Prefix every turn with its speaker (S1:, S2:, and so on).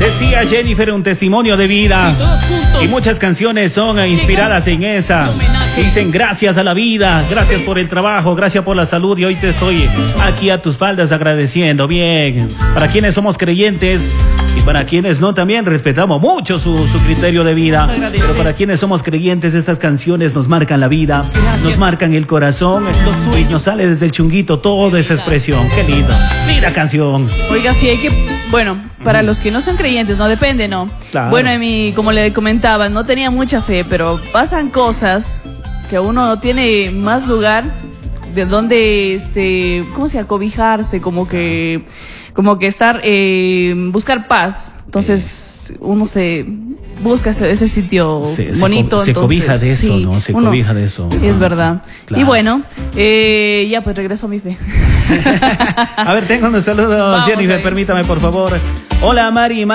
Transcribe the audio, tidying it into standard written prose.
S1: Decía Jennifer, un testimonio de vida. Y muchas canciones son inspiradas en esa. Dicen gracias a la vida, gracias por el trabajo, gracias por la salud. Y hoy te estoy aquí a tus faldas agradeciendo. Bien, para quienes somos creyentes y para quienes no, también respetamos mucho su criterio de vida. Pero para quienes somos creyentes, estas canciones nos marcan la vida, nos marcan el corazón y nos sale desde el chunguito toda esa expresión. Qué lindo. Mira canción.
S2: Oiga, sí hay que, bueno, para los que no son creyentes, no depende, ¿no?
S1: Claro.
S2: Bueno, como le comentaba, no tenía mucha fe, pero pasan cosas que uno no tiene más lugar de donde, ¿cómo se acobijarse? Como que estar, buscar paz. Entonces, uno se busca ese sitio bonito.
S1: Se cobija de eso,
S2: sí,
S1: ¿no? Se cobija de eso.
S2: Es verdad.
S1: Claro.
S2: Y bueno, ya pues regreso a mi fe.
S1: A ver, tengo unos saludos, Jennifer, permítame, por favor. Hola, Mari.